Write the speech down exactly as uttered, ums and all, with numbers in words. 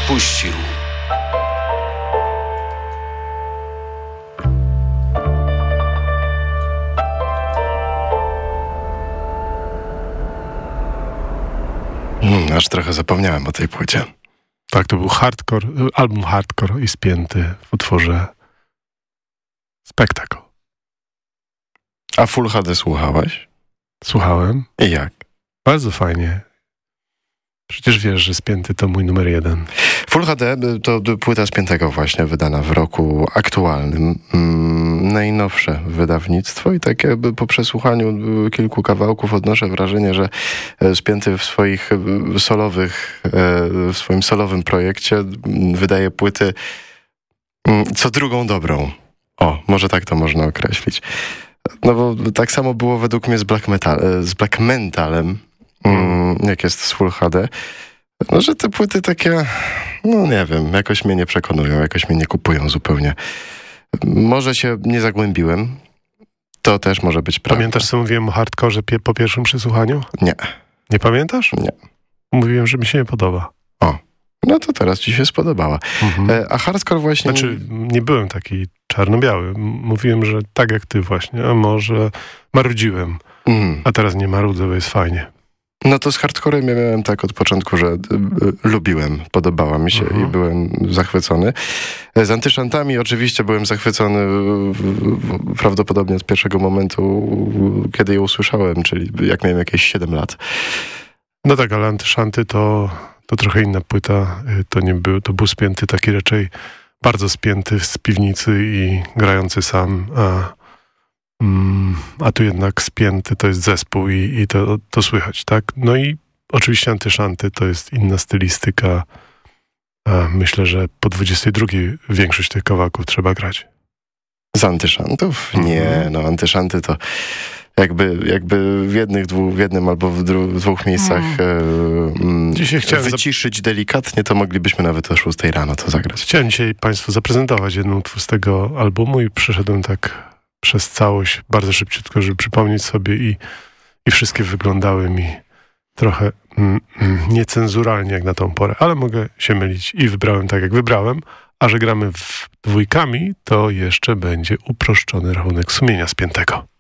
odpuścił. Hmm, aż trochę zapomniałem o tej płycie. Tak, to był hardcore, album hardcore i spięty w utworze Spectacle. A Full H D słuchałeś? Słuchałem. I jak? Bardzo fajnie. Przecież wiesz, że spięty to mój numer jeden. Full H D to płyta spiętego właśnie, wydana w roku aktualnym. Najnowsze wydawnictwo i takie po przesłuchaniu kilku kawałków odnoszę wrażenie, że spięty w swoich solowych, w swoim solowym projekcie wydaje płyty co drugą dobrą. O, może tak to można określić. No bo tak samo było według mnie z Black Metal, z Black Mentalem, mm, jak jest z Full H D, no, że te płyty takie, no nie wiem, jakoś mnie nie przekonują, jakoś mnie nie kupują zupełnie. Może się nie zagłębiłem, to też może być prawda. Pamiętasz, co mówiłem o hardkorze pie- po pierwszym przesłuchaniu? Nie. Nie pamiętasz? Nie. Mówiłem, że mi się nie podoba. O, no to teraz ci się spodobała. Mhm. E, a hardcore właśnie... Znaczy, nie byłem taki czarno-biały. Mówiłem, że tak jak ty właśnie, a może marudziłem. Mm. A teraz nie marudzę, bo jest fajnie. No to z hardcorem ja miałem tak od początku, że y, y, lubiłem, podobała mi się mhm. i byłem zachwycony. Z Antyszantami oczywiście byłem zachwycony y, y, prawdopodobnie od pierwszego momentu, y, kiedy je usłyszałem, czyli jak miałem jakieś siedem lat. No tak, ale Antyszanty to, to trochę inna płyta. To nie był, to był spięty taki raczej bardzo spięty z piwnicy i grający sam, a Mm, a tu jednak spięty to jest zespół i, i to, to słychać, tak? No i oczywiście Antyszanty to jest inna stylistyka. A myślę, że po dwudziestej drugiej większość tych kawałków trzeba grać. Z Antyszantów? Nie, no Antyszanty to jakby, jakby w jednych, dwu, w jednym albo w, dru, w dwóch miejscach mm. Dzisiaj chciałem wyciszyć zap- delikatnie, to moglibyśmy nawet o szóstej rano to zagrać. Chciałem dzisiaj Państwu zaprezentować jedną utwór z tego albumu i przeszedłem tak przez całość bardzo szybciutko, żeby przypomnieć sobie i, i wszystkie wyglądały mi trochę mm, mm, niecenzuralnie jak na tą porę, ale mogę się mylić i wybrałem tak jak wybrałem, a że gramy w dwójkami, to jeszcze będzie uproszczony rachunek sumienia spiętego.